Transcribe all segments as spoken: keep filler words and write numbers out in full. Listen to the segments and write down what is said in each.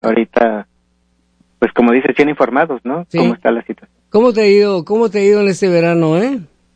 ahorita, pues como dices, bien informados, ¿no? Sí. Cómo está la situación. ¿Cómo te ha ido, cómo te ha ido en este verano, eh?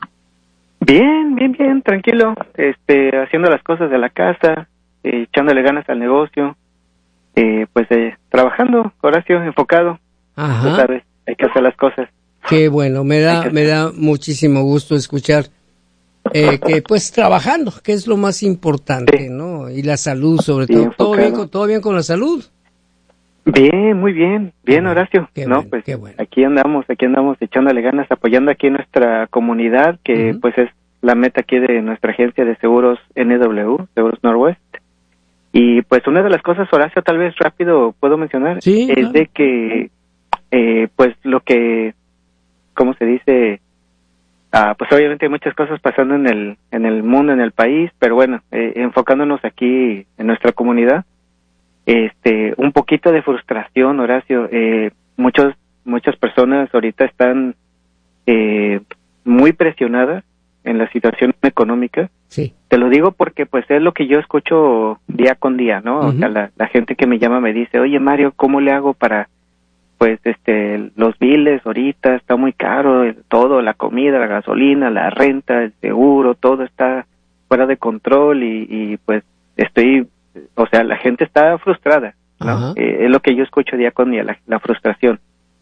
Bien, bien, bien, tranquilo, este, haciendo las cosas de la casa, eh, echándole ganas al negocio, eh, pues eh, trabajando, Horacio, enfocado. Ajá. Tú sabes, hay que hacer las cosas. Qué bueno, me da, me da muchísimo gusto escuchar eh, que pues trabajando, que es lo más importante, sí. ¿no? Y la salud sobre bien todo. ¿Todo bien, con, ¿Todo bien con la salud? Bien, muy bien, bien, bueno, Horacio. qué no, bueno, pues qué bueno. aquí andamos, aquí andamos echándole ganas, apoyando aquí nuestra comunidad, que uh-huh. pues es la meta aquí de nuestra agencia de seguros N W, Seguros Northwest. Y pues una de las cosas, Horacio, tal vez rápido puedo mencionar, sí, es claro. de que, eh, pues lo que, ¿cómo se dice? Ah, pues obviamente hay muchas cosas pasando en el en el mundo, en el país, pero bueno, eh, enfocándonos aquí en nuestra comunidad, este, un poquito de frustración, Horacio. Eh, muchos muchas personas ahorita están eh, muy presionadas en la situación económica. Sí. Te lo digo porque pues es lo que yo escucho día con día, ¿no? Uh-huh. O sea, la, la gente que me llama me dice, oye Mario, ¿cómo le hago para, pues, este, los biles ahorita está muy caro, todo, la comida, la gasolina, la renta, el seguro, todo está fuera de control y, y pues estoy, o sea, la gente está frustrada, ¿no? Uh-huh. Eh, es lo que yo escucho día con día, la, la frustración.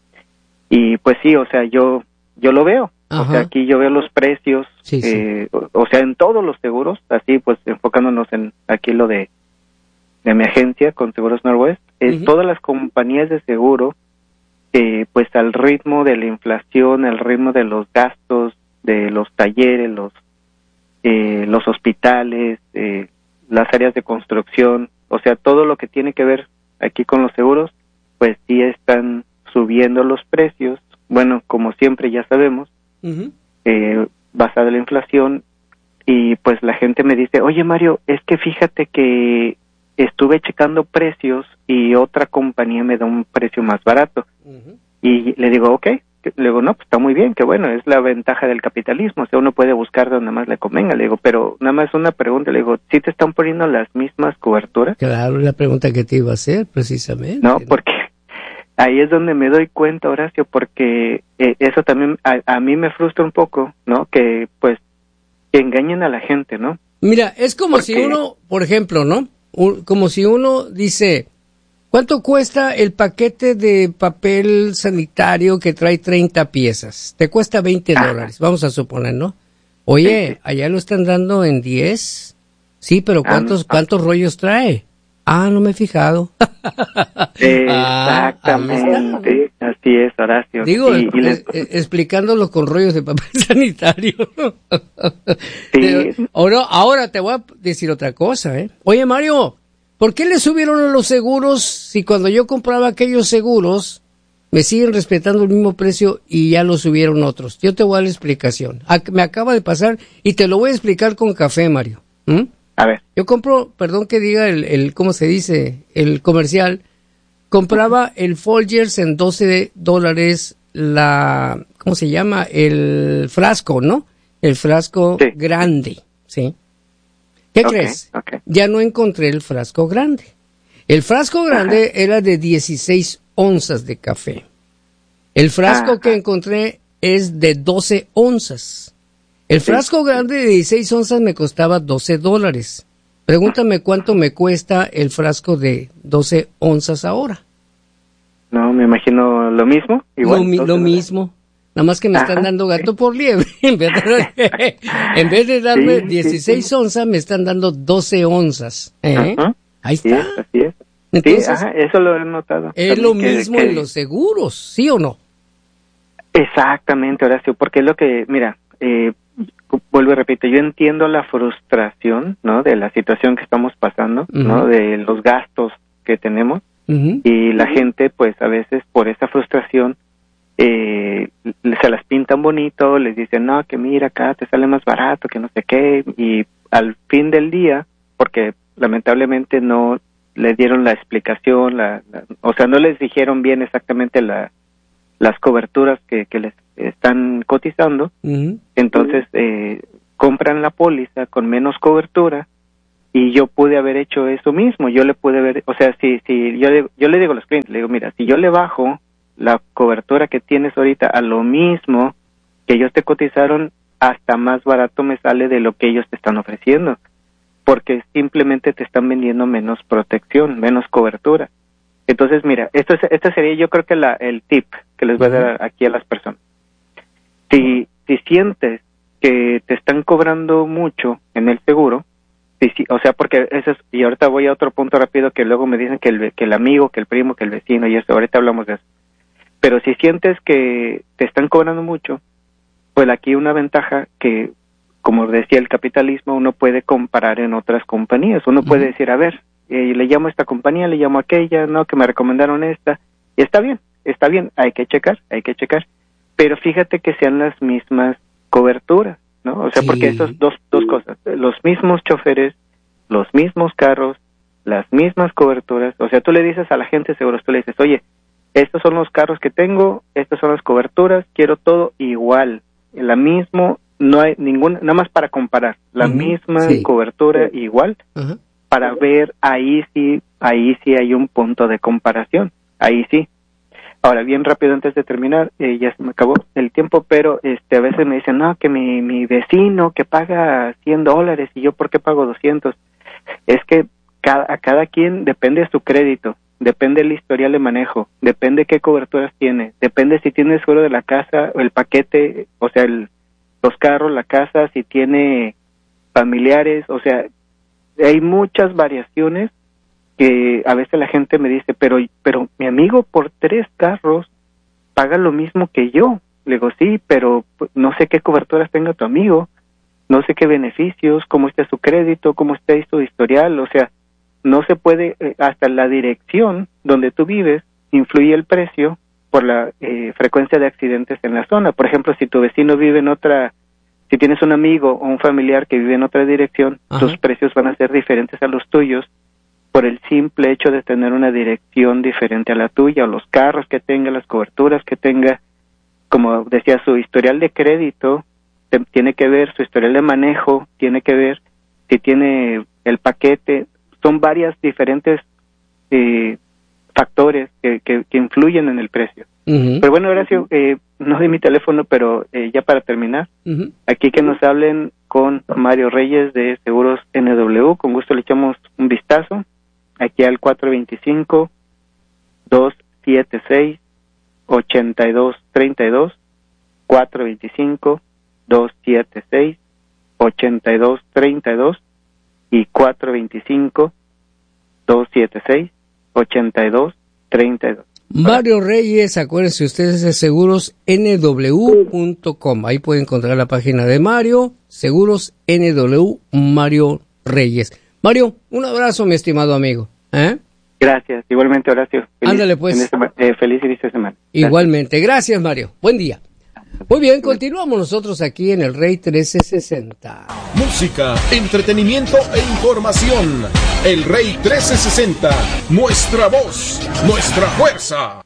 Y pues sí, o sea, yo, yo lo veo. Ajá. O sea, aquí yo veo los precios, sí, eh, sí. O, o sea, en todos los seguros, así pues enfocándonos en aquí lo de, de mi agencia con Seguros Northwest, eh, uh-huh. todas las compañías de seguro, eh, pues al ritmo de la inflación, al ritmo de los gastos, de los talleres, los, eh, los hospitales, eh, las áreas de construcción, o sea, todo lo que tiene que ver aquí con los seguros, pues sí están subiendo los precios, bueno, como siempre ya sabemos, Uh-huh. Eh, basada en la inflación, y pues la gente me dice, oye Mario, es que fíjate que estuve checando precios y otra compañía me da un precio más barato. Uh-huh. Y le digo, ok, le digo, no, pues está muy bien, que bueno, es la ventaja del capitalismo, o sea, uno puede buscar donde más le convenga. Le digo, pero nada más una pregunta, le digo, ¿sí te están poniendo las mismas coberturas? Claro, la pregunta que te iba a hacer, precisamente. No, ¿no? Porque ahí es donde me doy cuenta, Horacio, porque eh, eso también a, a mí me frustra un poco, ¿no? Que, pues, que engañen a la gente, ¿no? Mira, es como porque... si uno, por ejemplo, ¿no? Un, como si uno dice, ¿cuánto cuesta el paquete de papel sanitario que trae treinta piezas? Te cuesta veinte dólares, vamos a suponer, ¿no? Oye, sí, sí. allá lo están dando en diez. Sí, pero ¿cuántos, ah, ¿cuántos rollos trae? Ah, no me he fijado. Exactamente, ah, así es, Horacio. Digo, y, y les... eh, explicándolo con rollos de papel sanitario. Sí. Ahora, ahora te voy a decir otra cosa, ¿eh? Oye, Mario, ¿por qué le subieron a los seguros si cuando yo compraba aquellos seguros me siguen respetando el mismo precio y ya lo subieron otros? Yo te voy a dar la explicación. Me acaba de pasar y te lo voy a explicar con café, Mario. ¿Mm? A ver. Yo compro, perdón que diga el, el, ¿cómo se dice? El comercial. Compraba el Folgers en doce dólares la, ¿cómo se llama? El frasco, ¿no? El frasco sí. grande, ¿sí? ¿Qué okay, crees? Okay. Ya no encontré el frasco grande. El frasco grande Ajá. era de dieciséis onzas de café. El frasco Ajá. que encontré es de doce onzas. El frasco sí. grande de dieciséis onzas me costaba doce dólares. Pregúntame cuánto me cuesta el frasco de doce onzas ahora. No, me imagino lo mismo. Igual, lo, mi, lo mismo. Nada más que me Ajá, están dando gato sí. por liebre. En vez de, en vez de darme sí, dieciséis sí, sí. onzas, me están dando doce onzas. ¿Eh? Ahí está. Sí, así es. Entonces, sí, ajá, eso lo he notado. Es lo mismo que, en los seguros, ¿sí o no? Exactamente, Horacio, porque es lo que, mira, eh, vuelvo y repito, yo entiendo la frustración, ¿no? De la situación que estamos pasando, uh-huh. ¿no? De los gastos que tenemos uh-huh. y la uh-huh. gente, pues, a veces por esa frustración eh, se las pintan bonito, les dicen, no, que mira, acá te sale más barato, que no sé qué, y al fin del día, porque lamentablemente no le dieron la explicación, la, la, o sea, no les dijeron bien exactamente la, las coberturas que, que les están cotizando, uh-huh. entonces eh, compran la póliza con menos cobertura y yo pude haber hecho eso mismo, yo le pude haber, o sea, si, si yo le, yo le digo a los clientes, le digo, mira, si yo le bajo la cobertura que tienes ahorita a lo mismo que ellos te cotizaron, hasta más barato me sale de lo que ellos te están ofreciendo, porque simplemente te están vendiendo menos protección, menos cobertura. Entonces, mira, esto es, este sería yo creo que la, el tip que les voy a dar aquí a las personas. Si, si sientes que te están cobrando mucho en el seguro, si, si, o sea, porque eso es, y ahorita voy a otro punto rápido que luego me dicen que el, que el amigo, que el primo, que el vecino y eso, ahorita hablamos de eso. Pero si sientes que te están cobrando mucho, pues aquí una ventaja que, como decía el capitalismo, uno puede comparar en otras compañías. Uno uh-huh. puede decir, a ver, eh, le llamo a esta compañía, le llamo a aquella, no, que me recomendaron esta, y está bien, está bien, hay que checar, hay que checar. Pero fíjate que sean las mismas coberturas, ¿no? O sea, sí. porque esas dos, dos cosas, los mismos choferes, los mismos carros, las mismas coberturas. O sea, tú le dices a la gente de seguros, tú le dices, oye, estos son los carros que tengo, estas son las coberturas, quiero todo igual, la mismo, no hay ninguna, nada más para comparar, la uh-huh. misma sí. cobertura igual, uh-huh. para ver, ahí sí, ahí sí hay un punto de comparación, ahí sí. Ahora, bien rápido antes de terminar, eh, ya se me acabó el tiempo, pero este a veces me dicen, no, que mi, mi vecino que paga cien dólares y yo ¿por qué pago doscientos? Es que cada, a cada quien depende de su crédito, depende el historial de manejo, depende qué coberturas tiene, depende si tiene seguro de la casa, el paquete, o sea, el, los carros, la casa, si tiene familiares, o sea, hay muchas variaciones que a veces la gente me dice, pero pero mi amigo por tres carros paga lo mismo que yo. Le digo, sí, pero no sé qué coberturas tenga tu amigo, no sé qué beneficios, cómo está su crédito, cómo está su historial, o sea, no se puede, eh, hasta la dirección donde tú vives influye el precio por la eh, frecuencia de accidentes en la zona. Por ejemplo, si tu vecino vive en otra, si tienes un amigo o un familiar que vive en otra dirección, Ajá. tus precios van a ser diferentes a los tuyos, por el simple hecho de tener una dirección diferente a la tuya, o los carros que tenga, las coberturas que tenga. Como decía, su historial de crédito te, tiene que ver, su historial de manejo tiene que ver, si tiene el paquete, son varias diferentes eh, factores que, que, que influyen en el precio. Uh-huh. Pero bueno, Horacio, eh, no di mi teléfono, pero eh, ya para terminar, uh-huh. aquí que nos hablen con Mario Reyes de Seguros N W, con gusto le echamos un vistazo. Aquí al cuatro dos cinco, dos siete seis, ocho dos tres dos, cuatro dos cinco, dos siete seis, ocho dos tres dos y cuatro dos cinco, dos siete seis, ocho dos tres dos. Mario Reyes, acuérdense ustedes de seguros N W punto com, ahí pueden encontrar la página de Mario, Seguros N W, Mario Reyes. Mario, un abrazo, mi estimado amigo. ¿Eh? Gracias, igualmente, Horacio. Feliz, Ándale, pues. Este, eh, feliz inicio de semana. Gracias. Igualmente, gracias, Mario. Buen día. Muy bien, continuamos nosotros aquí en el Rey trece sesenta. Música, entretenimiento e información. El Rey trece sesenta, nuestra voz, nuestra fuerza.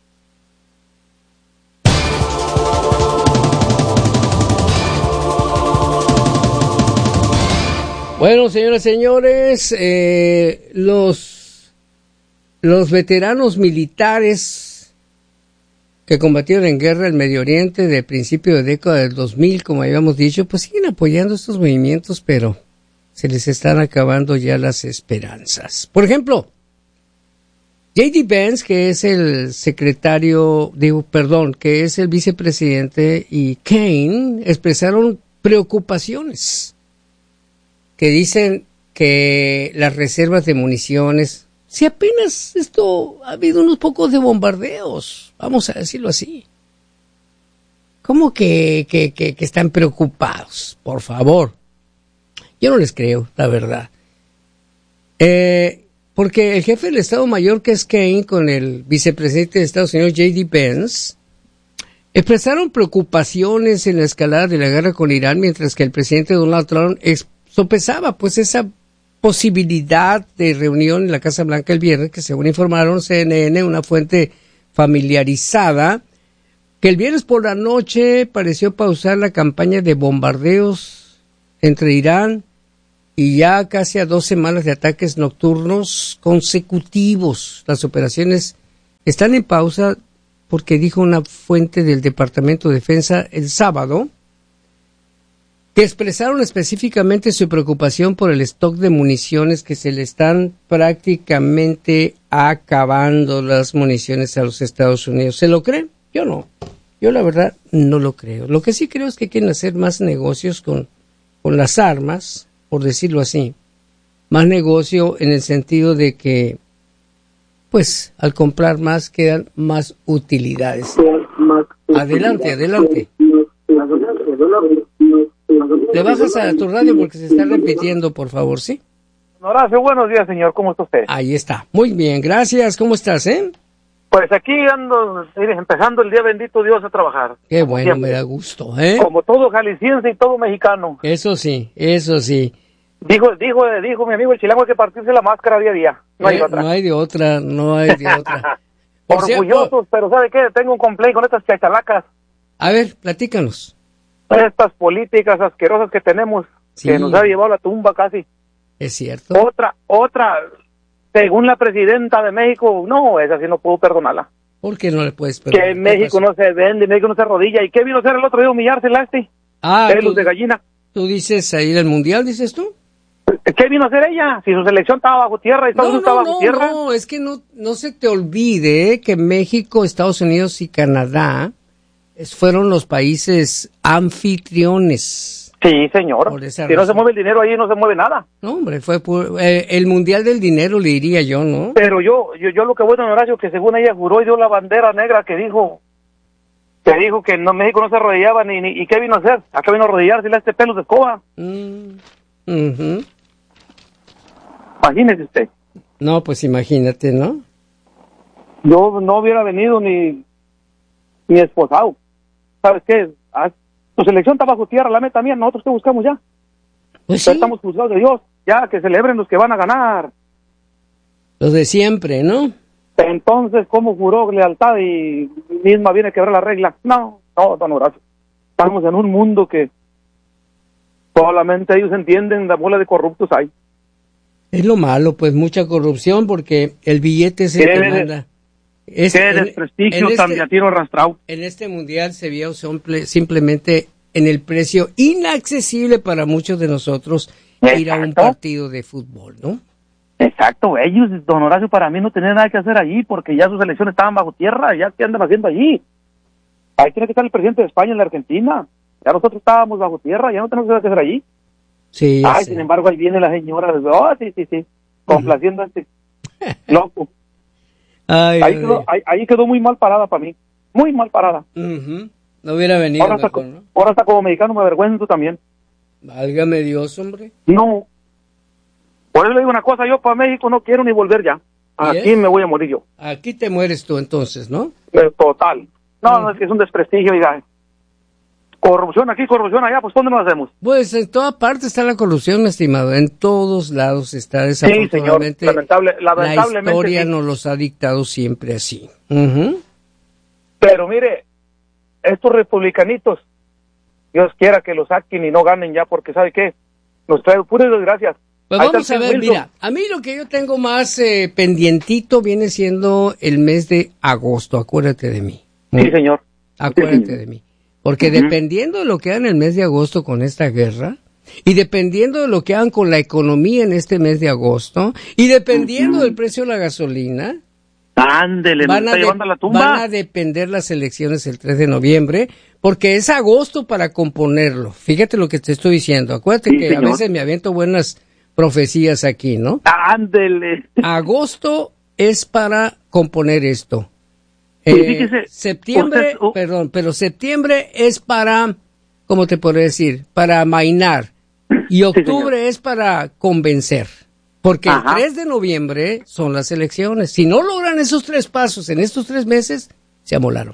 Bueno, señoras y señores, eh, los, los veteranos militares que combatieron en guerra en Medio Oriente de principio de década del dos mil, como habíamos dicho, pues siguen apoyando estos movimientos, pero se les están acabando ya las esperanzas. Por ejemplo, J D Vance, que es el secretario, digo, perdón, que es el vicepresidente, y Kaine expresaron preocupaciones, que dicen que las reservas de municiones, si apenas esto ha habido unos pocos de bombardeos, vamos a decirlo así. ¿Cómo que, que, que, que están preocupados? Por favor. Yo no les creo, la verdad. Eh, porque el jefe del Estado Mayor, que es Kaine, con el vicepresidente de Estados Unidos, J D Vance, expresaron preocupaciones en la escalada de la guerra con Irán, mientras que el presidente Donald Trump expresó sopesaba pues esa posibilidad de reunión en la Casa Blanca el viernes, que según informaron C N N, una fuente familiarizada, que el viernes por la noche pareció pausar la campaña de bombardeos entre Irán y ya casi a dos semanas de ataques nocturnos consecutivos. Las operaciones están en pausa porque dijo una fuente del Departamento de Defensa el sábado que expresaron específicamente su preocupación por el stock de municiones, que se le están prácticamente acabando las municiones a los Estados Unidos. ¿Se lo creen? Yo no. Yo la verdad no lo creo. Lo que sí creo es que quieren hacer más negocios con, con las armas, por decirlo así. Más negocio en el sentido de que, pues, al comprar más quedan más utilidades. Adelante, adelante. Le bajas a tu radio porque se está repitiendo, por favor, ¿sí? Horacio, buenos días, señor. ¿Cómo está usted? Ahí está. Muy bien, gracias. ¿Cómo estás, eh? Pues aquí ando, mire, empezando el día bendito Dios a trabajar. Qué bueno, siempre. Me da gusto, ¿eh? Como todo jalisciense y todo mexicano. Eso sí, eso sí. Dijo, dijo, dijo mi amigo el chilango, hay que partirse la máscara día a día. No eh, hay otra. No hay de otra, no hay de otra. Por Orgullosos, cierto, pero ¿sabe qué? Tengo un complaint con estas chachalacas. A ver, platícanos. Estas políticas asquerosas que tenemos, sí, que nos ha llevado a la tumba casi. Es cierto. Otra, otra, según la presidenta de México, no, esa sí no puedo perdonarla. ¿Por qué no le puedes perdonar? Que en México no se vende, en México no se arrodilla. ¿Y qué vino a hacer el otro día? Humillársela este. Ah, pelos de gallina. ¿Tú dices ahí el mundial, dices tú? ¿Qué vino a hacer ella? Si su selección estaba bajo tierra y Estados Unidos no, no, estaba bajo no, tierra. No, es que no, no se te olvide que México, Estados Unidos y Canadá fueron los países anfitriones. Sí, señor. Si razón. No se mueve el dinero ahí, no se mueve nada. No, hombre, fue por, eh, el mundial del dinero, le diría yo, ¿no? Pero yo, yo, yo lo que voy a Horacio, que según ella juró y dio la bandera negra que dijo, que dijo que no, México no se arrodillaba ni, ni, ¿y qué vino a hacer? ¿A qué vino a arrodillarse? Le este pelos de escoba. Mm, uh-huh. Imagínese usted. No, pues imagínate, ¿no? Yo no hubiera venido ni, ni esposado. ¿Sabes qué? Ah, tu selección está bajo tierra, la meta mía, nosotros te buscamos ya. Pues sí. Estamos juzgados de Dios, ya que celebren los que van a ganar. Los de siempre, ¿no? Entonces, ¿cómo juró lealtad y misma viene a quebrar la regla? No, no, don Horacio. Estamos en un mundo que solamente ellos entienden la bola de corruptos hay. Es lo malo, pues mucha corrupción porque el billete es el que manda. Es, qué desprestigio tan de a tiro arrastrado. En este mundial se vio simple, simplemente en el precio inaccesible para muchos de nosotros. Exacto. Ir a un partido de fútbol, ¿no? Exacto, ellos, don Horacio, para mí no tenían nada que hacer allí porque ya sus elecciones estaban bajo tierra, ya qué andan haciendo allí. Ahí tiene que estar el presidente de España en la Argentina, ya nosotros estábamos bajo tierra, ya no tenemos nada que hacer allí. Sí, Ay, sé. Sin embargo, ahí viene la señora, oh, sí, sí, sí, complaciendo uh-huh. a este loco. Ay, ahí, quedó, ahí, ahí quedó muy mal parada para mí, muy mal parada. Uh-huh. No hubiera venido ahora mejor, hasta, ¿no? Ahora hasta como mexicano me avergüenzo también. Válgame Dios, hombre. No. Por eso le digo una cosa, yo para México no quiero ni volver ya. Aquí me voy a morir yo. Aquí te mueres tú entonces, ¿no? Total. No, uh-huh. no, es que es un desprestigio, diga. Corrupción aquí, corrupción allá, pues ¿dónde nos hacemos? Pues en toda parte está la corrupción, mi estimado, en todos lados está desafortunadamente. Sí, señor, Lamentable, lamentablemente. La historia sí. nos los ha dictado siempre así. Uh-huh. Pero mire, estos republicanitos, Dios quiera que los saquen y no ganen ya, porque ¿sabe qué? Nos trae puras desgracias. Pues Ahí vamos a ver, Wilson. Mira, a mí lo que yo tengo más eh, pendientito viene siendo el mes de agosto, acuérdate de mí. ¿Mm? Sí, señor. Acuérdate sí, de mí. Porque uh-huh. dependiendo de lo que hagan en el mes de agosto con esta guerra, y dependiendo de lo que hagan con la economía en este mes de agosto, y dependiendo uh-huh. del precio de la gasolina, ándele, van, me está a de, llevando a la tumba. Van a depender las elecciones el tres de noviembre, porque es agosto para componerlo. Fíjate lo que te estoy diciendo. Acuérdate sí, que señor. A veces me aviento buenas profecías aquí, ¿no? Ándele. Agosto es para componer esto. Eh, fíjese, septiembre, usted, uh, perdón, pero septiembre es para, ¿cómo te podría decir? Para amainar. Y octubre sí, es para convencer. Porque Ajá. el tres de noviembre son las elecciones. Si no logran esos tres pasos en estos tres meses, se amolaron.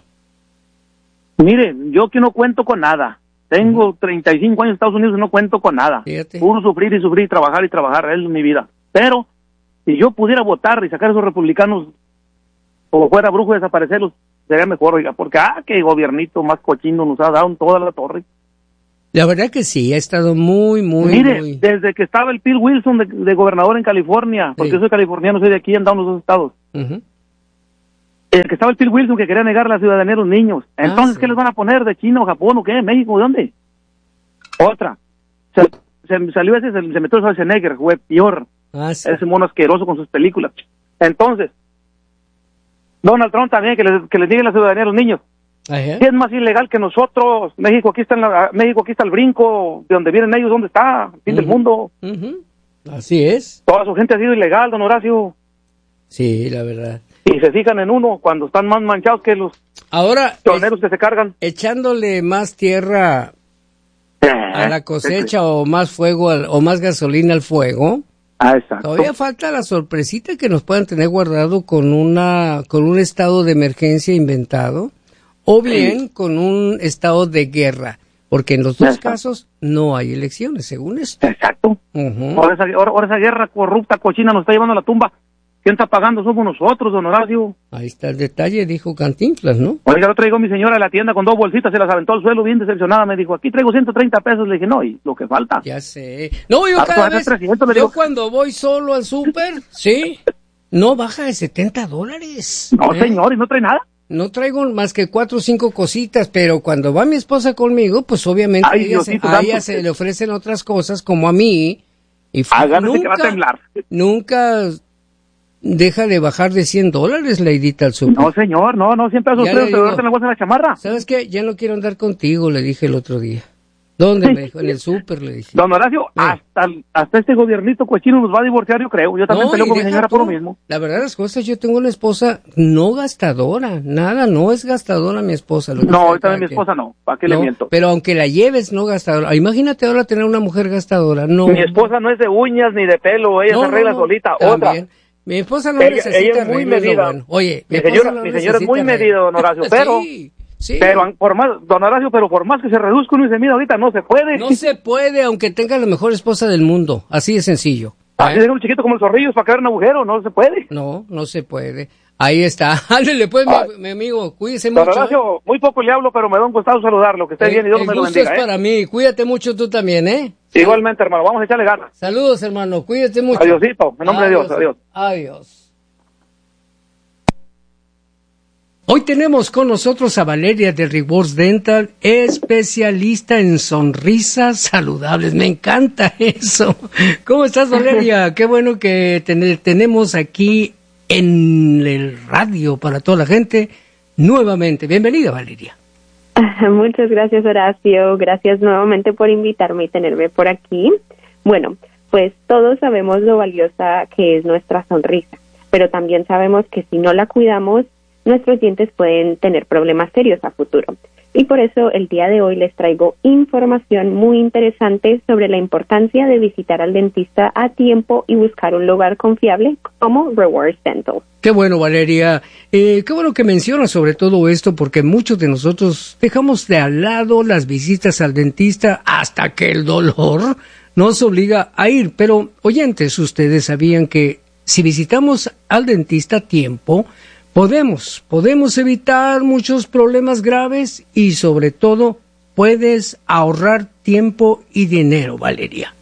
Mire, yo que no cuento con nada. Tengo uh-huh. treinta y cinco años en Estados Unidos y no cuento con nada. Fíjate. Puro sufrir y sufrir, trabajar y trabajar, es mi vida. Pero, si yo pudiera votar y sacar a esos republicanos como fuera brujo y desaparecerlos, sería mejor, oiga, porque, ah, qué gobiernito más cochino nos ha dado en toda la torre. La verdad que sí, ha estado muy, muy, Mire, muy... desde que estaba el Phil Wilson de, de gobernador en California, porque Sí. yo soy californiano, soy de aquí, andamos los dos estados. Uh-huh. El que estaba el Phil Wilson que quería negar la ciudadanía a los niños. Entonces, Ah, sí. ¿qué les van a poner? ¿De China o Japón o qué? ¿México? ¿De dónde? Otra. Se, se salió ese, se, se metió Schwarzenegger, fue peor. Ah, sí. Ese mono asqueroso con sus películas. Entonces, Donald Trump también, que les, que les niegue la ciudadanía a los niños. Ajá. ¿Qué es más ilegal que nosotros? México aquí está en la, México aquí está el brinco, de donde vienen ellos, ¿dónde está? El fin del Ujú. mundo. Ujú. Así es. Toda su gente ha sido ilegal, don Horacio. Sí, la verdad. Y se fijan en uno cuando están más manchados que los Ahora, choneros que se cargan. echándole más tierra a la cosecha o más fuego al- o más gasolina al fuego, Ah, exacto. todavía falta la sorpresita que nos puedan tener guardado con una con un estado de emergencia inventado o bien con un estado de guerra, porque en los dos Exacto. casos no hay elecciones, según esto. Exacto. Ujú. Ahora, esa, ahora, ahora esa guerra corrupta, cochina, nos está llevando a la tumba. ¿Quién está pagando? Somos nosotros, don Horacio. Ahí está el detalle, dijo Cantinflas, ¿no? Oiga, lo traigo mi señora a la tienda con dos bolsitas, se las aventó al suelo bien decepcionada. Me dijo, aquí traigo ciento treinta pesos. Le dije, no, y lo que falta. Ya sé. No, yo Ah, cada pues, vez, trescientos, le yo digo. cuando voy solo al súper, sí, no baja de setenta dólares. No, ¿eh? señor, y no trae nada. No traigo más que cuatro o cinco cositas, pero cuando va mi esposa conmigo, pues obviamente Ay, a ella, se, Diosito a ella santo. se le ofrecen otras cosas como a mí. Y f- Agárrese que va a temblar. nunca deja de bajar de cien dólares la idita al súper. No, señor, no, no, siempre a sus Ya tres, le te digo. duerme en la bolsa de la chamarra. ¿Sabes qué? Ya no quiero andar contigo, le dije el otro día. ¿Dónde? Me dijo, en el súper, le dije. Don Horacio, Eh. hasta, hasta este gobiernito cochino nos va a divorciar, yo creo. Yo también No, peleo y con mi deja señora tú. por lo mismo. La verdad las cosas, yo tengo una esposa no gastadora, nada, no es gastadora mi esposa. Lo que No, sea ahorita cada mi quien. esposa no, ¿para qué No, le miento? pero aunque la lleves no gastadora, imagínate ahora tener una mujer gastadora, no. Mi esposa no es de uñas ni de pelo, ella no, se arregla no, no, solita. también. Otra, Mi esposa no Ella- necesita ella es muy arreglo, es lo medida. bueno. Oye, Mi esposa señora- no mi señora es necesita muy arreglo. medida, don Horacio, pero- Sí, sí. pero por más, don Horacio, pero por más que se reduzca uno y se mira ahorita, no se puede. No se puede, aunque tenga la mejor esposa del mundo, así de sencillo. Así ¿eh? de un chiquito como el zorrillo para caer un agujero, no se puede. No, no se puede. Ahí está. Ándale, pues, Ay. mi, mi amigo, cuídese Don mucho. ¿eh? Horacio, muy poco le hablo, pero me da un gustado saludarlo, que esté El- bien y Dios el me lo gusto bendiga. es ¿eh? para mí. Cuídate mucho tú también, ¿eh? Igualmente, hermano, vamos a echarle ganas. Saludos, hermano. Cuídate mucho. Adiosito, en nombre de Dios, adiós. Adiós. Hoy tenemos con nosotros a Valeria de Rewards Dental, especialista en sonrisas saludables. Me encanta eso. ¿Cómo estás, Valeria? Qué bueno que ten- tenemos aquí en el radio para toda la gente nuevamente. Bienvenida, Valeria. Muchas gracias, Horacio. Gracias nuevamente por invitarme y tenerme por aquí. Bueno, pues todos sabemos lo valiosa que es nuestra sonrisa, pero también sabemos que si no la cuidamos, nuestros dientes pueden tener problemas serios a futuro. Y por eso el día de hoy les traigo información muy interesante sobre la importancia de visitar al dentista a tiempo y buscar un lugar confiable como Rewards Dental. Qué bueno, Valeria. Eh, qué bueno que mencionas sobre todo esto, porque muchos de nosotros dejamos de al lado las visitas al dentista hasta que el dolor nos obliga a ir. Pero, oyentes, ustedes sabían que si visitamos al dentista a tiempo, podemos, podemos evitar muchos problemas graves y sobre todo puedes ahorrar tiempo y dinero, Valeria.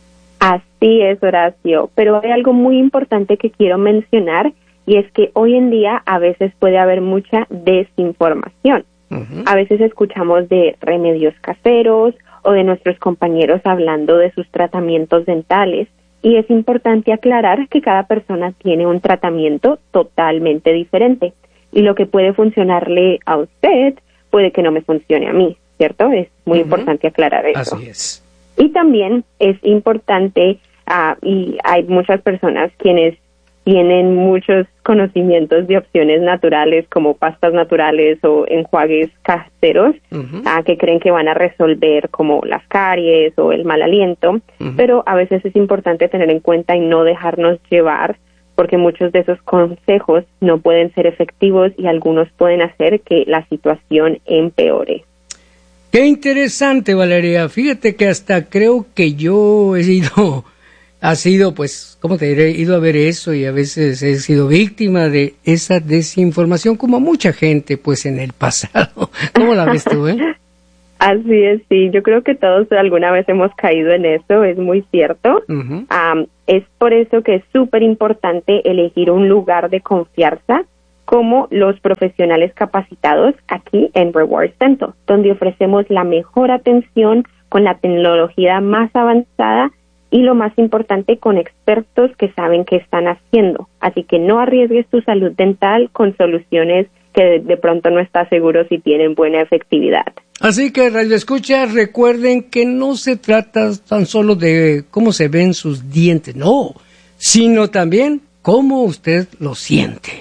Así es, Horacio, pero hay algo muy importante que quiero mencionar y es que hoy en día a veces puede haber mucha desinformación. Uh-huh. A veces escuchamos de remedios caseros o de nuestros compañeros hablando de sus tratamientos dentales y es importante aclarar que cada persona tiene un tratamiento totalmente diferente y lo que puede funcionarle a usted puede que no me funcione a mí, ¿cierto? Es muy Uh-huh. importante aclarar eso. Así es. Y también es importante, uh, y hay muchas personas quienes tienen muchos conocimientos de opciones naturales como pastas naturales o enjuagues caseros, Uh-huh. uh, que creen que van a resolver como las caries o el mal aliento, Uh-huh. pero a veces es importante tener en cuenta y no dejarnos llevar porque muchos de esos consejos no pueden ser efectivos y algunos pueden hacer que la situación empeore. Qué interesante, Valeria. Fíjate que hasta creo que yo he ido, ha sido, pues, ¿cómo te diré? He ido a ver eso y a veces he sido víctima de esa desinformación, como mucha gente, pues, en el pasado. ¿Cómo la ves tú, eh? Así es, sí. Yo creo que todos alguna vez hemos caído en eso, es muy cierto. Uh-huh. Um, es por eso que es súper importante elegir un lugar de confianza como los profesionales capacitados aquí en Rewards Dental, donde ofrecemos la mejor atención con la tecnología más avanzada y lo más importante, con expertos que saben qué están haciendo. Así que no arriesgues tu salud dental con soluciones que de, de pronto no estás seguro si tienen buena efectividad. Así que, Radio Escucha, recuerden que no se trata tan solo de cómo se ven sus dientes, no, sino también cómo usted lo siente.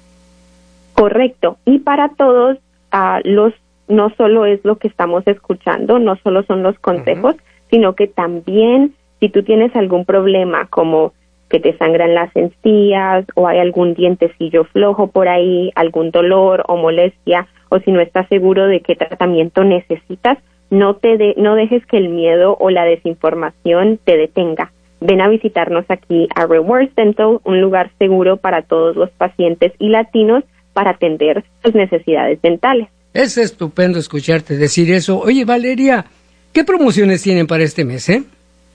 Correcto. Y para todos, uh, los no solo es lo que estamos escuchando, no solo son los consejos, uh-huh. sino que también si tú tienes algún problema como que te sangran las encías o hay algún dientecillo flojo por ahí, algún dolor o molestia, o si no estás seguro de qué tratamiento necesitas, no te de, no dejes que el miedo o la desinformación te detenga. Ven a visitarnos aquí a Rewards Dental, un lugar seguro para todos los pacientes y latinos para atender sus necesidades dentales. Es estupendo escucharte decir eso. Oye, Valeria, ¿qué promociones tienen para este mes, eh?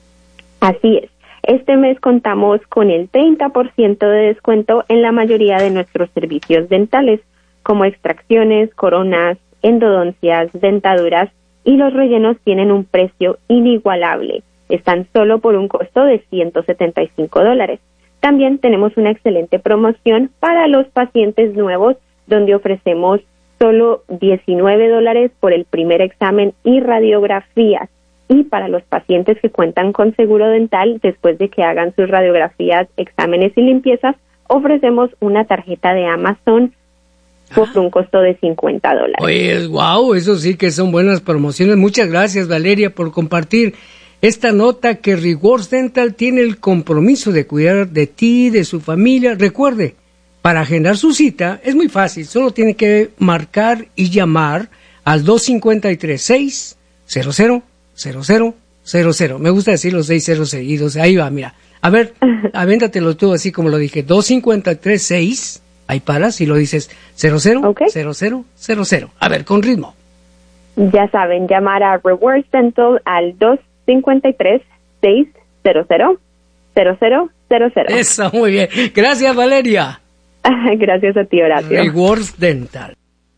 Así es. Este mes contamos con el treinta por ciento de descuento en la mayoría de nuestros servicios dentales, como extracciones, coronas, endodoncias, dentaduras, y los rellenos tienen un precio inigualable. Están solo por un costo de ciento setenta y cinco dólares. También tenemos una excelente promoción para los pacientes nuevos, donde ofrecemos solo diecinueve dólares por el primer examen y radiografías. Y para los pacientes que cuentan con seguro dental, después de que hagan sus radiografías, exámenes y limpiezas, ofrecemos una tarjeta de Amazon por ah. un costo de cincuenta dólares. Oye, wow, eso sí que son buenas promociones. Muchas gracias, Valeria, por compartir esta nota que Rewards Dental tiene el compromiso de cuidar de ti, de su familia. Recuerde, para agendar su cita es muy fácil, solo tiene que marcar y llamar al dos cinco tres, seis cero cero cero cero cero cero. Me gusta decir los seis ceros seguidos. Ahí va, mira. A ver, avéntatelo tú así como lo dije. dos cinco tres, seis, ahí paras y lo dices cero cero cero cero cero cero. A ver, con ritmo. Ya saben, llamar a Rewards Dental al dos cinco tres, seis cero cero cero cero cero cero. Eso, muy bien. Gracias, Valeria. Gracias a ti, Horacio. Rewards Dental.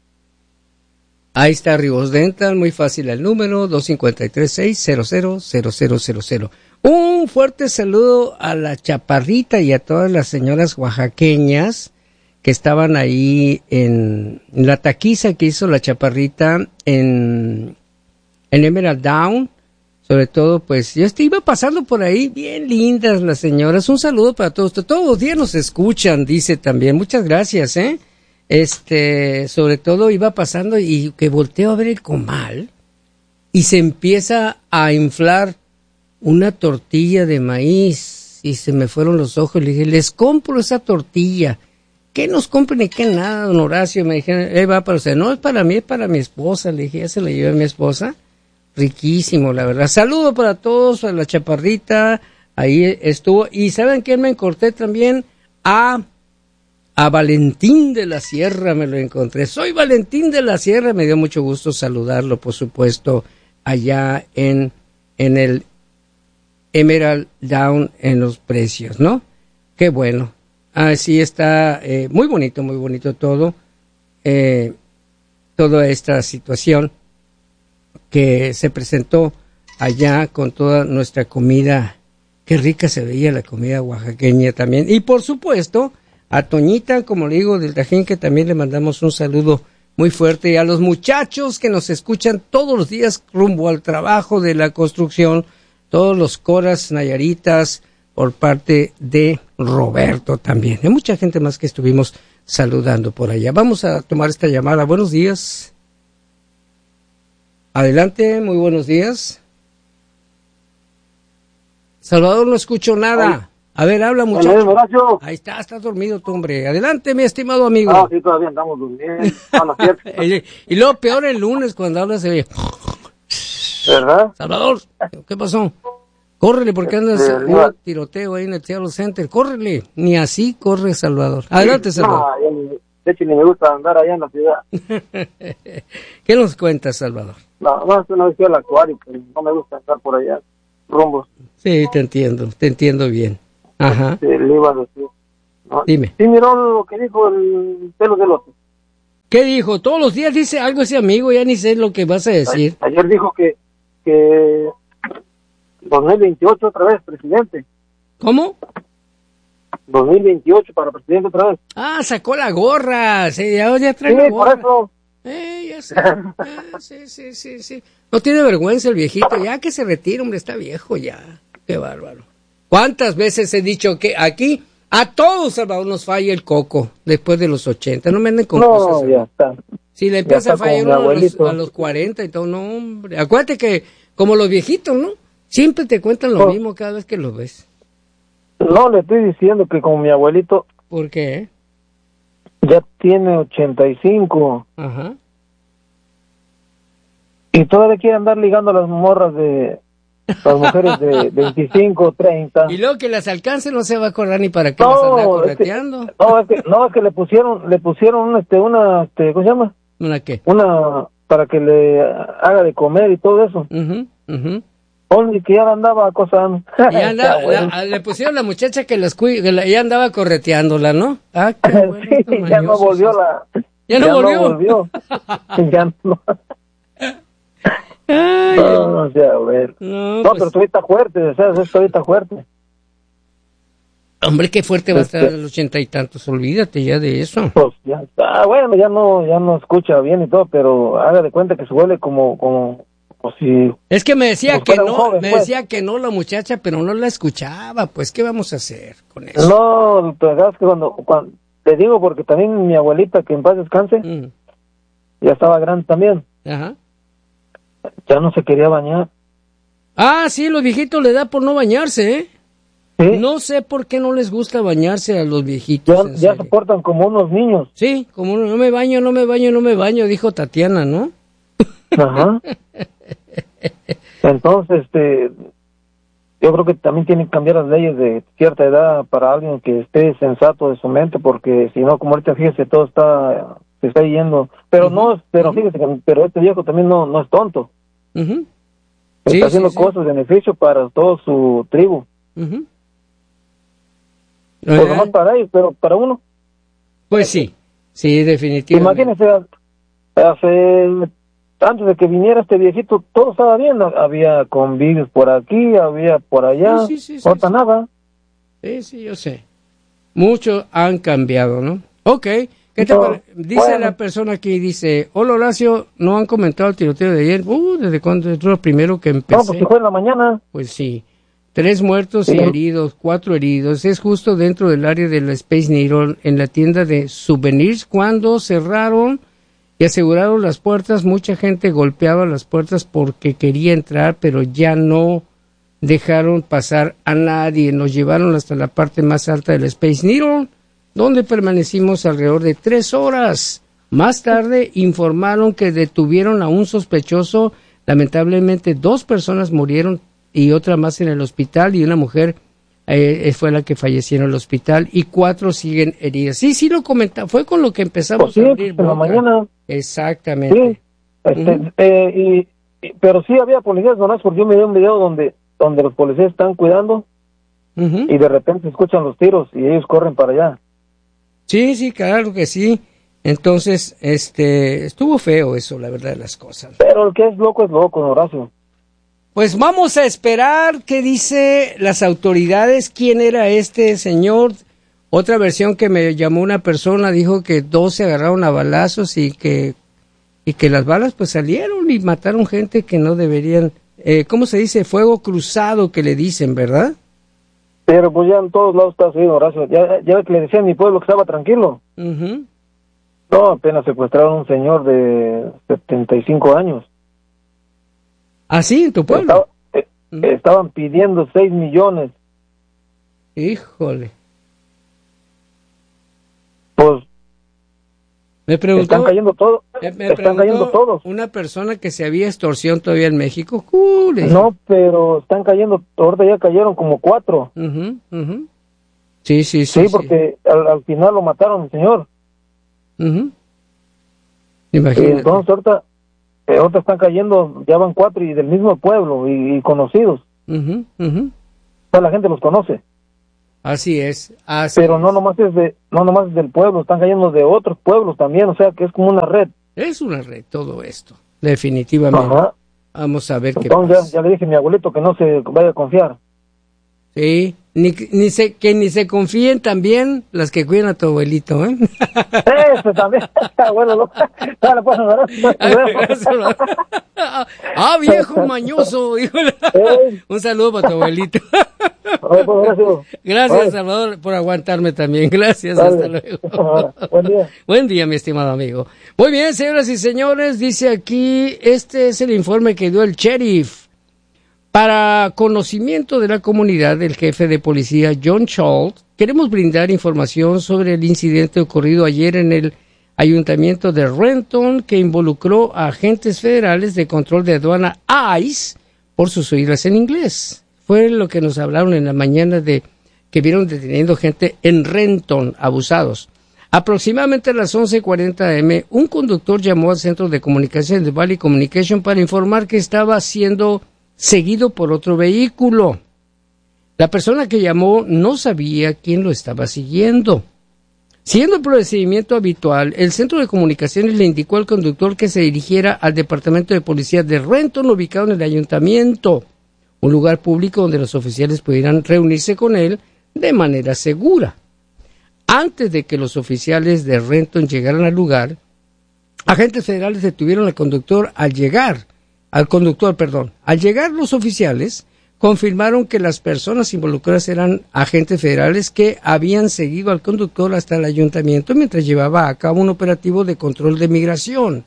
Ahí está Rewards Dental, muy fácil el número, dos cinco tres, seis cero cero cero cero cero cero. Un fuerte saludo a la Chaparrita y a todas las señoras oaxaqueñas que estaban ahí en, en la taquiza que hizo la Chaparrita en, en Emerald Down. Sobre todo, pues, yo iba pasando por ahí, bien lindas las señoras. Un saludo para todos. Todos los días nos escuchan, dice también. Muchas gracias, ¿eh? Este, sobre todo iba pasando y que volteo a ver el comal y se empieza a inflar una tortilla de maíz y se me fueron los ojos. Le dije, les compro esa tortilla. ¿Qué nos compren ni qué nada, don Horacio? Me dijeron, eh, va para usted. No, es para mí, es para mi esposa. Le dije, ya se la llevé a mi esposa. Riquísimo, la verdad. Saludo para todos, a la Chaparrita, ahí estuvo. Y ¿saben quién me encontré también? A, a Valentín de la Sierra me lo encontré. Soy Valentín de la Sierra, me dio mucho gusto saludarlo, por supuesto, allá en, en el Emerald Down en Los Precios, ¿no? Qué bueno. Así está, eh, muy bonito, muy bonito todo, eh, toda esta situación que se presentó allá con toda nuestra comida. Qué rica se veía la comida oaxaqueña también. Y por supuesto, a Toñita, como le digo, del Tajín, que también le mandamos un saludo muy fuerte. Y a los muchachos que nos escuchan todos los días rumbo al trabajo de la construcción, todos los coras nayaritas, por parte de Roberto también. Hay mucha gente más que estuvimos saludando por allá. Vamos a tomar esta llamada. Buenos días. Adelante, muy buenos días. Salvador, no escucho nada. A ver, habla, muchacho. Ahí está, estás dormido tú, hombre. Adelante, mi estimado amigo. Ah, sí, todavía andamos durmiendo. y, y luego peor el lunes cuando hablas se ve. ¿Verdad? Salvador, ¿qué pasó? Córrele, porque andas en un tiroteo ahí en el Seattle Center. Córrele. Ni así corre Salvador. Adelante, Salvador. Ah, de hecho ni me gusta andar allá en la ciudad. ¿Qué nos cuentas, Salvador? No, no, una vez fui al acuario, pero no me gusta andar por allá, rumbos. Sí, te entiendo, te entiendo bien. Ajá. Sí, le iba a decir. ¿No? Dime. Sí, miró lo que dijo el pelo del otro. ¿Qué dijo? Todos los días dice algo ese amigo, ya ni sé lo que vas a decir. A- ayer dijo que, que dos mil veintiocho otra vez, presidente. ¿Cómo? dos mil veintiocho para presidente otra vez. Ah, sacó la gorra, sí, ya, ya trae Sí, la por gorra. eso. Eh, ya sé. Ah, sí, sí, sí, sí. No tiene vergüenza el viejito, ya que se retire, hombre, está viejo ya. Qué bárbaro. ¿Cuántas veces he dicho que aquí a todos, Salvador, nos falla el coco después de los ochenta? No me anden con No, cosas. ya está. Si le empieza está a fallar como mi uno a los, abuelito. a los cuarenta y todo, no, hombre. Acuérdate que, como los viejitos, ¿no? Siempre te cuentan lo Oh. mismo cada vez que los ves. No, le estoy diciendo que como mi abuelito ¿Por qué? ya tiene ochenta y cinco Ajá. y todavía quiere andar ligando a las morras de las mujeres de veinticinco, treinta. Y luego que las alcance no se va a acordar ni para qué las anda No, es que, correteando. no, es que, no, es que le pusieron, le pusieron este, una, este, ¿cómo se llama? ¿Una qué? Una, para que le haga de comer y todo eso. Ujú, ujú. Only que ya la andaba acosando. Y anda, la- le pusieron la muchacha que las cuida, que la- ya andaba correteándola, ¿no? Ah, qué bueno, Sí, estos ya no mañosos. volvió la... ¿Ya no volvió? volvió. Ya no. Ay, No, no, o sea, a ver. no, No, pues, pero tú está fuerte, o sea, esto ahorita fuerte. hombre, qué fuerte va a estar Este- a los ochenta y tantos, olvídate ya de eso. Pues ya está, bueno, ya no, ya no escucha bien y todo, pero haga de cuenta que se huele como, como, como si... Es que me decía Como que fuera un no, joven, me pues. decía que no la muchacha, pero no la escuchaba, pues, ¿qué vamos a hacer con eso? No, pero sabes que cuando, cuando, te digo porque también mi abuelita, que en paz descanse, Mm, ya estaba grande también, ajá. ya no se quería bañar. Ah, sí, los viejitos le da por no bañarse, ¿eh? ¿Sí? No sé por qué no les gusta bañarse a los viejitos. ya, en ya se serio. portan como unos niños. Sí, como no me baño, no me baño, no me baño, dijo Tatiana, ¿no? Ajá. Entonces, este, yo creo que también tienen que cambiar las leyes de cierta edad para alguien que esté sensato de su mente, porque si no, como ahorita fíjese, todo está, se está yendo. Pero Ujú, no, pero ujú. fíjese, que- pero este viejo también no, no es tonto. Ujú, Está Sí, haciendo sí, sí. cosas de beneficio para toda su tribu. ujú. Pues Eh, nomás para ellos, pero para uno. Pues sí, sí, definitivamente. Imagínense, hace, antes de que viniera este viejito, todo estaba bien. Había convivios por aquí, había por allá, Sí, sí, sí, sí, otra sí. nada. Sí, sí, yo sé. Muchos han cambiado, ¿no? Ok, ¿qué te No, pare- Dice bueno. la persona aquí, dice, hola Horacio, ¿no han comentado el tiroteo de ayer? Uh, ¿desde cuándo? Es lo primero que empecé. No, pues si fue en la mañana. Pues sí. Tres muertos y Sí. heridos, cuatro heridos. Es justo dentro del área de la Space Needle, en la tienda de souvenirs, cuando cerraron y aseguraron las puertas. Mucha gente golpeaba las puertas porque quería entrar, pero ya no dejaron pasar a nadie. Nos llevaron hasta la parte más alta de la Space Needle, donde permanecimos alrededor de tres horas. Más tarde informaron que detuvieron a un sospechoso. Lamentablemente dos personas murieron y otra más en el hospital, y una mujer eh, fue la que falleció en el hospital, y cuatro siguen heridas. Sí, sí lo comentaba, fue con lo que empezamos Pues sí, a pues abrir en la boca. mañana. Exactamente. Sí. Este, Ujú. eh, y, y- pero sí había policías, ¿no? Porque yo me di un video donde, donde los policías están cuidando Ujú. y de repente se escuchan los tiros y ellos corren para allá. Sí, sí, claro que sí. Entonces, este, estuvo feo eso, la verdad de las cosas. Pero el que es loco es loco, Horacio. Pues vamos a esperar qué dice las autoridades, quién era este señor. Otra versión que me llamó una persona dijo que dos se agarraron a balazos y que y que las balas pues salieron y mataron gente que no deberían. Eh, ¿Cómo se dice? Fuego cruzado que le dicen, ¿verdad? Pero pues ya en todos lados está así, Horacio. Ya, ya ve que le decía a mi pueblo que estaba tranquilo. Ujú. No, apenas secuestraron a un señor de setenta y cinco años. ¿Ah, sí? ¿En tu pueblo? Estaba- eh, Ujú. estaban pidiendo seis millones. Híjole. Pues Me preguntó, están cayendo todos. me, me Están preguntó cayendo todos. una persona que se había extorsión todavía en México. Uh, le dije. No, pero están cayendo, ahorita ya cayeron como cuatro. Ujú, ujú. Sí, sí, sí. Sí, sí. porque Al, al final lo mataron, señor. Uh-huh. Imagínate. Entonces ahorita, eh, ahorita están cayendo, ya van cuatro y del mismo pueblo y, y conocidos. Uh-huh, uh-huh. O sea, la gente los conoce. Así es. Así Pero es. no nomás es de, no nomás es del pueblo, están cayendo de otros pueblos también, o sea que es como una red. Es una red todo esto, definitivamente. Ajá. Vamos a ver Entonces, qué pasa. Ya, ya le dije a mi abuelito que no se vaya a confiar. Sí, ni, ni se, que ni se confíen también las que cuidan a tu abuelito, ¿eh? Eso también. Bueno, no, dale, pues, ¿verdad? Ah, viejo mañoso. Híjole. Un saludo para tu abuelito. Gracias, Salvador, por aguantarme también. Gracias, hasta luego. Buen día. Buen día, mi estimado amigo. Muy bien, señoras y señores, dice aquí, este es el informe que dio el sheriff. Para conocimiento de la comunidad, el jefe de policía John Schultz, queremos brindar información sobre el incidente ocurrido ayer en el ayuntamiento de Renton que involucró a agentes federales de control de aduana ICE por sus siglas en inglés. Fue lo que nos hablaron en la mañana de que vieron deteniendo gente en Renton, abusados. Aproximadamente a las once cuarenta a eme, un conductor llamó al centro de comunicación de Valley Communication para informar que estaba siendo seguido por otro vehículo. La persona que llamó no sabía quién lo estaba siguiendo. Siguiendo el procedimiento habitual, el centro de comunicaciones le indicó al conductor que se dirigiera al departamento de policía de Renton, ubicado en el ayuntamiento, un lugar público donde los oficiales pudieran reunirse con él de manera segura. Antes de que los oficiales de Renton llegaran al lugar, agentes federales detuvieron al conductor al llegar Al conductor, perdón. Al llegar los oficiales, confirmaron que las personas involucradas eran agentes federales que habían seguido al conductor hasta el ayuntamiento mientras llevaba a cabo un operativo de control de migración.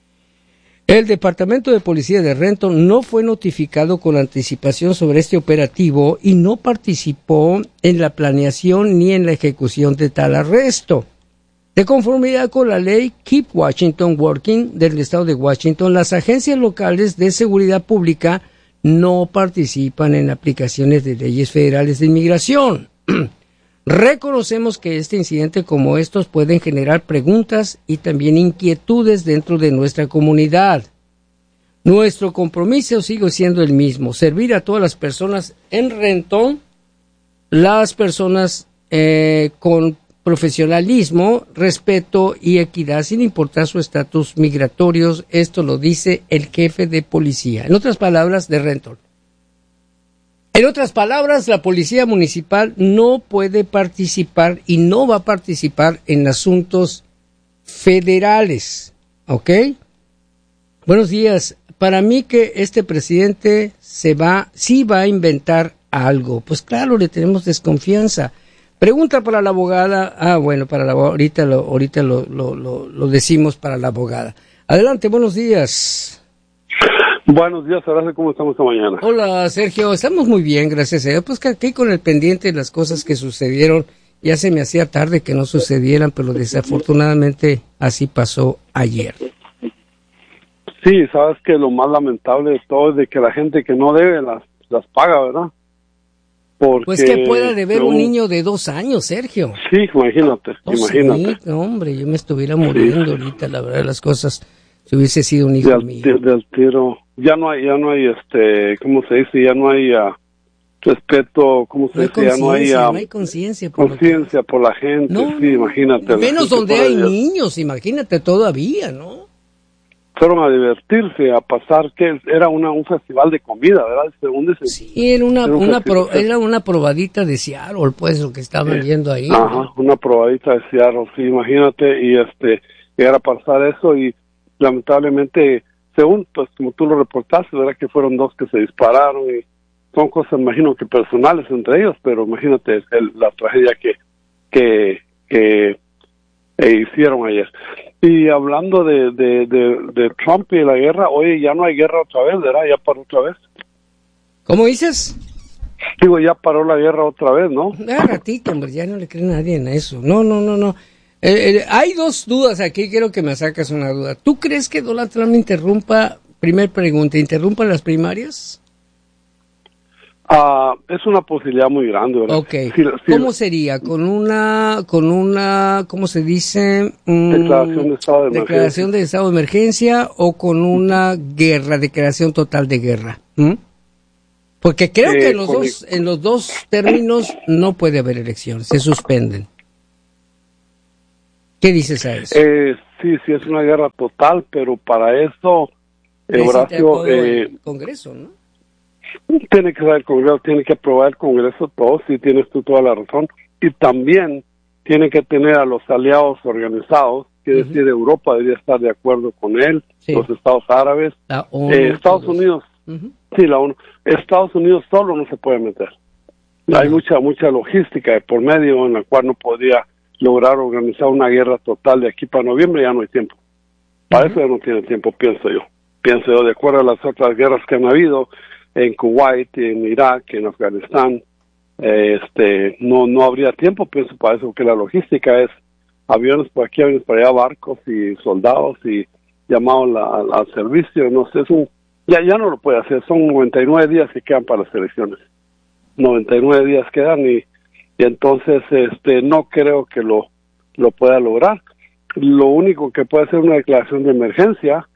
El Departamento de Policía de Renton no fue notificado con anticipación sobre este operativo y no participó en la planeación ni en la ejecución de tal arresto. De conformidad con la ley Keep Washington Working del estado de Washington, las agencias locales de seguridad pública no participan en aplicaciones de leyes federales de inmigración. Reconocemos que este incidente como estos pueden generar preguntas y también inquietudes dentro de nuestra comunidad. Nuestro compromiso sigue siendo el mismo, servir a todas las personas en Renton, las personas eh, con profesionalismo, respeto y equidad sin importar su estatus migratorios. Esto lo dice el jefe de policía. En otras palabras, de Renton. En otras palabras, la policía municipal no puede participar y no va a participar en asuntos federales. ¿Ok? Buenos días. Para mí que este presidente se va, sí va a inventar algo. Pues claro, le tenemos desconfianza. Pregunta para la abogada. Ah, bueno, para la ahorita lo ahorita lo, lo, lo, lo decimos para la abogada. Adelante, buenos días. Buenos días, Horacio, ¿cómo estamos esta mañana? Hola, Sergio, estamos muy bien, gracias a Dios. Pues que aquí con el pendiente de las cosas que sucedieron, ya se me hacía tarde que no sucedieran, pero desafortunadamente así pasó ayer. Sí, sabes que lo más lamentable de todo es de que la gente que no debe las, las paga, ¿verdad? Porque, pues que pueda deber no, un niño de dos años, Sergio. Sí, imagínate, oh, imagínate. Sí, hombre, yo me estuviera muriendo sí. ahorita, la verdad de las cosas, si hubiese sido un hijo del, mío. Del, del tiro, ya no hay, ya no hay, este, ¿cómo se dice? Ya no hay uh, respeto, ¿cómo se no dice? Ya no hay, uh, no hay conciencia. Conciencia por la gente, no, sí, imagínate. Menos donde hay ellos. niños, imagínate todavía, ¿no? Fueron a divertirse, a pasar, que era una un festival de comida, ¿verdad? Según ese, sí, era una, era, un una pro, era una probadita de Seattle, pues, lo que estaban eh, yendo ahí. Ajá, ¿no? Una probadita de Seattle, sí, imagínate, y este, llegar a pasar eso, y lamentablemente, según, pues, como tú lo reportaste, ¿verdad? Que fueron dos que se dispararon, y son cosas, imagino que personales entre ellos, pero imagínate el, la tragedia que, que, que eh, hicieron ayer. Y hablando de, de, de, de Trump y la guerra, oye, ya no hay guerra otra vez, ¿verdad? Ya paró otra vez. ¿Cómo dices? Digo, ya paró la guerra otra vez, ¿no? Ah, ratito, hombre, ya no le cree nadie en eso. No, no, no, no. Eh, eh, hay dos dudas aquí, quiero que me saques una duda. ¿Tú crees que Donald Trump interrumpa, primer pregunta, interrumpa las primarias? Uh, es una posibilidad muy grande, ¿verdad? Okay. Sí, sí, ¿Cómo sería? ¿Con una, con una, cómo se dice? Mm, declaración de estado de emergencia. Declaración de estado de emergencia o con una guerra, declaración total de guerra. ¿Mm? Porque creo eh, que en los con dos, en los dos términos no puede haber elecciones, se suspenden. ¿Qué dices a eso? Eh, sí, sí, es una guerra total, pero para eso, eh, Horacio, eh, el Congreso, ¿no? Tiene que ser el Congreso, tiene que aprobar el Congreso todo, sí tienes tú toda la razón, y también tiene que tener a los aliados organizados, quiere uh-huh. decir, Europa debería estar de acuerdo con él, sí. los Estados Árabes, la ONU, eh, Estados todos. Unidos, uh-huh. sí, la ONU, Estados Unidos solo no se puede meter. Uh-huh. Hay mucha, mucha logística de por medio en la cual no podría lograr organizar una guerra total de aquí para noviembre, ya no hay tiempo. Para uh-huh. eso ya no tiene tiempo, pienso yo. Pienso yo, de acuerdo a las otras guerras que han habido, en Kuwait, en Irak, en Afganistán, eh, este, no no habría tiempo, pienso, para eso, que la logística es aviones por aquí, aviones por allá, barcos y soldados y llamados al, al servicio, no sé, es un, ya, ya no lo puede hacer, son noventa y nueve días que quedan para las elecciones, noventa y nueve días quedan y, y entonces este no creo que lo, lo pueda lograr. Lo único que puede ser una declaración de emergencia,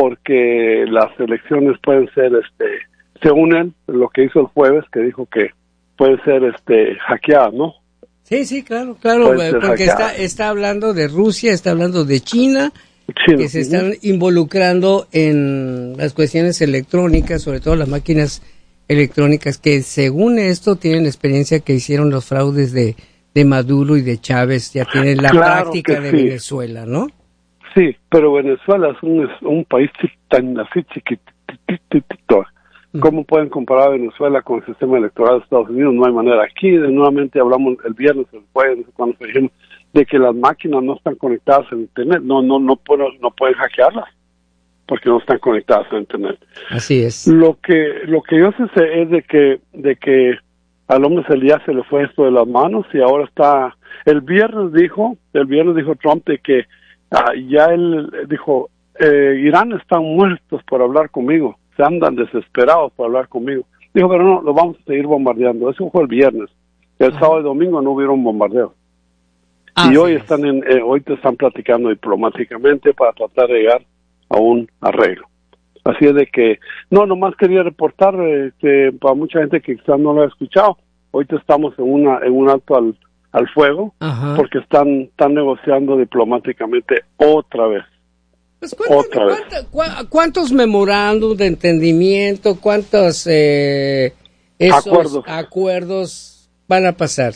porque las elecciones pueden ser este según él, lo que hizo el jueves, que dijo que puede ser este hackeada, ¿no? Sí, sí, claro, claro, porque está, está hablando de Rusia, está hablando de China, China que se están uh-huh. involucrando en las cuestiones electrónicas, sobre todo las máquinas electrónicas, que según esto tienen experiencia que hicieron los fraudes de, de Maduro y de Chávez, ya tienen la claro práctica de sí. Venezuela, ¿no? Sí, pero Venezuela es un, es un país tan así chiquitito. ¿Cómo pueden comparar a Venezuela con el sistema electoral de Estados Unidos? No hay manera. Aquí, de, nuevamente, hablamos el viernes, el jueves, cuando se dijimos de que las máquinas no están conectadas a Internet. No, no, no pueden, no pueden hackearlas porque no están conectadas a Internet. Así es. Lo que, lo que yo sé es de que, de que al hombre se ya se le fue esto de las manos y ahora está. El viernes dijo, el viernes dijo Trump de que ah, ya él dijo, eh, Irán están muertos por hablar conmigo. Se andan desesperados por hablar conmigo. Dijo, pero no, lo vamos a seguir bombardeando. Eso fue el viernes. El Ajá. sábado y domingo no hubieron bombardeo. Ah, y hoy sí están en, eh, hoy te están platicando diplomáticamente para tratar de llegar a un arreglo. Así es de que, no, nomás quería reportar eh, que para mucha gente que quizás no lo ha escuchado, hoy te estamos en una en un alto al, al fuego, Ajá. porque están, están negociando diplomáticamente otra vez. Pues cuéntame, ¿cuánta, ¿cuántos memorándum de entendimiento, cuántos eh, esos acuerdos. acuerdos van a pasar?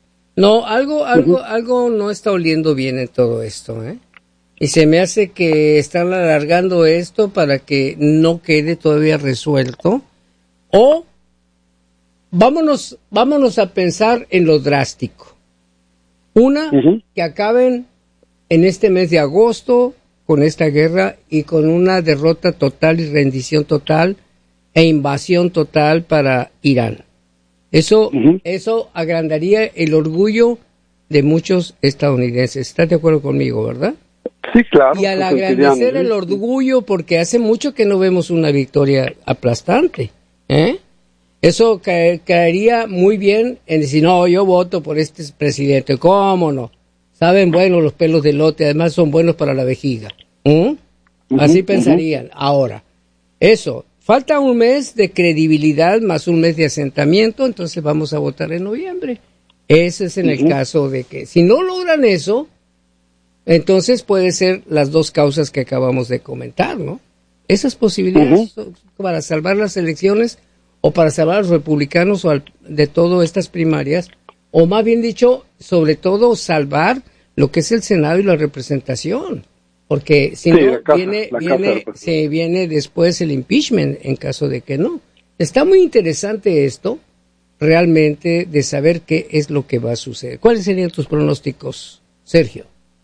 No, algo, algo, uh-huh. algo no está oliendo bien en todo esto, ¿eh? Y se me hace que están alargando esto para que no quede todavía resuelto. O vámonos, vámonos a pensar en lo drástico. Una, uh-huh. que acaben en este mes de agosto con esta guerra y con una derrota total y rendición total e invasión total para Irán. Eso, uh-huh. eso agrandaría el orgullo de muchos estadounidenses. ¿Estás de acuerdo conmigo, verdad? Sí, claro. Y al agrandecer el orgullo, porque hace mucho que no vemos una victoria aplastante, ¿eh? Eso caer, caería muy bien en decir, no, yo voto por este presidente. ¿Cómo no? Saben bueno los pelos de lote, además son buenos para la vejiga. ¿Mm? Así uh-huh, pensarían. Uh-huh. Ahora, eso, falta un mes de credibilidad más un mes de asentamiento, entonces vamos a votar en noviembre. Ese es en uh-huh. el caso de que, si no logran eso, entonces puede ser las dos causas que acabamos de comentar, ¿no? Esas posibilidades uh-huh. para salvar las elecciones o para salvar a los republicanos o al, de todas estas primarias, o más bien dicho, sobre todo salvar lo que es el Senado y la representación, porque si sí, no casa, viene viene se viene después el impeachment en caso de que no. Está muy interesante esto, realmente, de saber qué es lo que va a suceder. ¿Cuáles serían tus pronósticos, Sergio?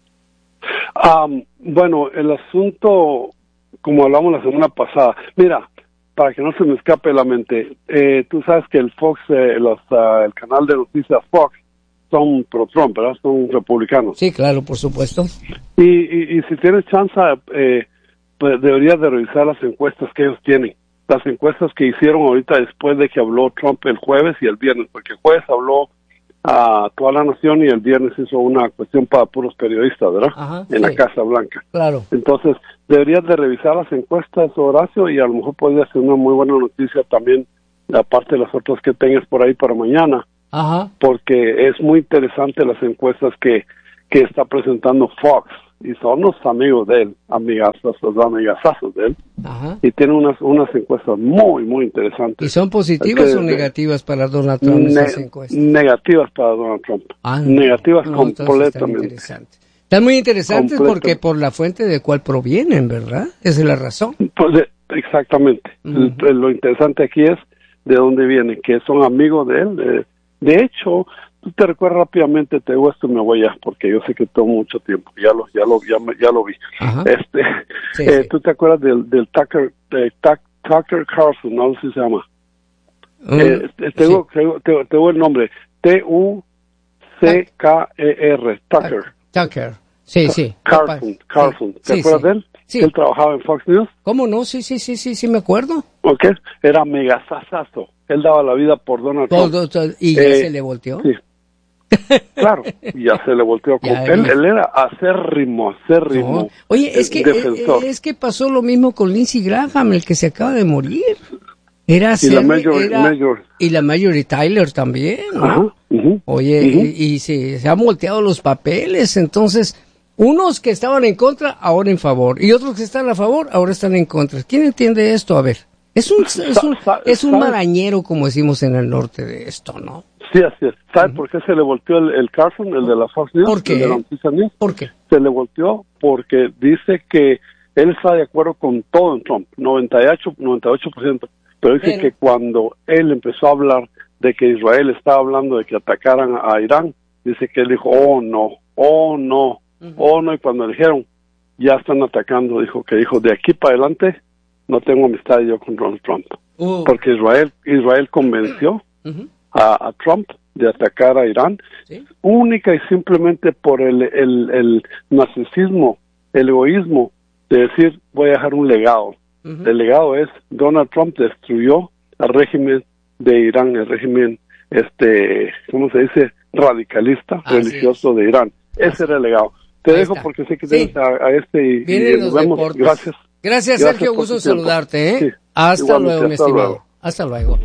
Um, bueno, el asunto, como hablamos la semana pasada, mira, para que no se me escape la mente, eh, tú sabes que el Fox, eh, los, uh, el canal de noticias Fox, son pro-Trump, ¿verdad? Son republicanos. Sí, claro, por supuesto. Y, y, y si tienes chance, eh, pues deberías de revisar las encuestas que ellos tienen. las encuestas que hicieron ahorita después de que habló Trump el jueves y el viernes, porque el jueves habló a toda la nación y el viernes hizo una cuestión para puros periodistas, ¿verdad? Ajá, en sí. la Casa Blanca. Claro. Entonces, deberías de revisar las encuestas, Horacio, y a lo mejor podría ser una muy buena noticia también, aparte de las otras que tengas por ahí para mañana. Ajá. Porque es muy interesante las encuestas que, que está presentando Fox, y son los amigos de él, amigazos, los amigazazos de él, Ajá. y tiene unas unas encuestas muy, muy interesantes. ¿Y son positivas que, o negativas para Donald Trump ne- esas encuestas? Negativas para Donald Trump. Ah, negativas no, entonces completamente. Están interesantes. Están muy interesantes porque por la fuente de cuál provienen, ¿verdad? Esa es la razón. Pues de, exactamente. Uh-huh. El, lo interesante aquí es de dónde vienen, que son amigos de él. De, de hecho, tú te recuerdas rápidamente, te digo esto y me voy ya, porque yo sé que tengo mucho tiempo, ya lo, ya lo, ya, me- ya lo vi. Ajá. Este, Sí, eh, sí. tú te acuerdas del, del Tucker, de Tuck- Tucker Carlson, no sé si se llama. Mm, Eh, te, te, sí. digo, te, digo- te, digo- te digo el nombre, T U C K E R, Tucker. Tucker. Sí, sí. Carlson, Carlson. ¿Te Sí, acuerdas sí. de él? Sí. Él trabajaba en Fox News. ¿Cómo no? Sí, sí, sí, sí, sí, me acuerdo. Ok, era megasasazo. Él daba la vida por Donald Trump. Todo, todo, y ya Eh, se le volteó. Sí. Claro, y ya se le volteó. Con Ya, él, ya. él era acérrimo, acérrimo. No. Oye, es eh, que, defensor. eh, es que pasó lo mismo con Lindsey Graham, el que se acaba de morir. Era Y la ser- Major- era- Major. y la Marjorie Tyler también, ¿no? Ajá, ujú, Oye, ujú. y, y se, se han volteado los papeles, entonces, unos que estaban en contra, ahora en favor, y otros que están a favor, ahora están en contra. ¿Quién entiende esto? A ver, es un, es un, Sa- sa- es un ¿sabes? marañero, como decimos en el norte de esto, ¿no? Sí, así es. ¿Sabes por qué se le volteó el, el Carlson, el de la Fox News? ¿Por qué? El de la noticia News? ¿Por qué? Se le volteó porque dice que él está de acuerdo con todo en Trump, noventa y ocho por ciento. Pero dice Pero- que cuando él empezó a hablar de que Israel estaba hablando de que atacaran a Irán, dice que él dijo, oh no, oh no, oh no, y cuando le dijeron, ya están atacando, dijo que dijo, de aquí para adelante no tengo amistad yo con Donald Trump. Uh, Porque Israel, Israel convenció ujú, a, a Trump de atacar a Irán, ¿sí? única y simplemente por el, el, el narcisismo, el egoísmo de decir, voy a dejar un legado. Ujú. El legado es, Donald Trump destruyó al régimen de Irán, el régimen, este, ¿cómo se dice? Radicalista, Así religioso de Irán. Ese era el legado. Te Ahí dejo está. porque sé que Sí. tienes a, a este y, y Vienen nos los vemos. deportes. Gracias. Gracias, Gracias Sergio, por gusto tu en tiempo. saludarte, ¿eh? Sí, Hasta igualmente, luego, mi hasta estimado. luego. Hasta luego.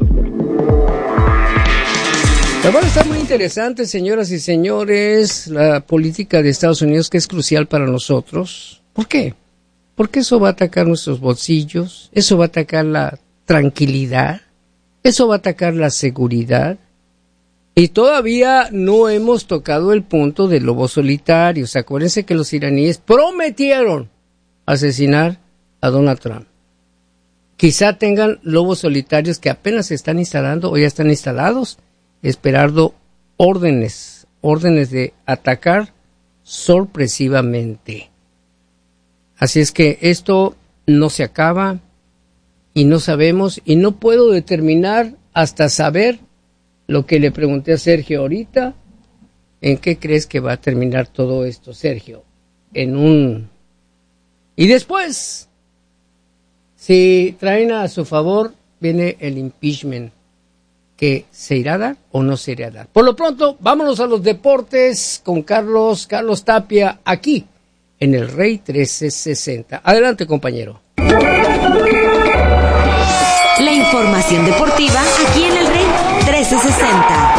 La verdad está muy interesante, señoras y señores, la política de Estados Unidos, que es crucial para nosotros. ¿Por qué? Porque eso va a atacar nuestros bolsillos, eso va a atacar la tranquilidad, eso va a atacar la seguridad. Y todavía no hemos tocado el punto de lobos solitarios. Acuérdense que los iraníes prometieron asesinar a Donald Trump. Quizá tengan lobos solitarios que apenas se están instalando o ya están instalados, esperando órdenes, órdenes de atacar sorpresivamente. Así es que esto no se acaba y no sabemos y no puedo determinar hasta saber lo que le pregunté a Sergio ahorita. ¿En qué crees que va a terminar todo esto, Sergio? En un... Y después, si traen a su favor, viene el impeachment, que se irá a dar o no se irá a dar. Por lo pronto, vámonos a los deportes con Carlos, Carlos Tapia, aquí, en el Rey trece sesenta. Adelante, compañero. La información deportiva aquí en el Rey trece sesenta.